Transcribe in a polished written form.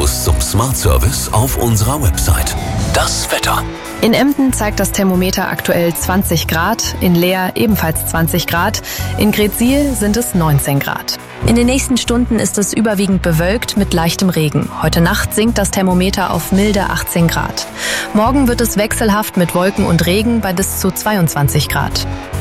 Infos zum Smart Service auf unserer Website. Das Wetter. In Emden zeigt das Thermometer aktuell 20 Grad, in Leer ebenfalls 20 Grad, in Greetsiel sind es 19 Grad. In den nächsten Stunden ist es überwiegend bewölkt mit leichtem Regen. Heute Nacht sinkt das Thermometer auf milde 18 Grad. Morgen wird es wechselhaft mit Wolken und Regen bei bis zu 22 Grad.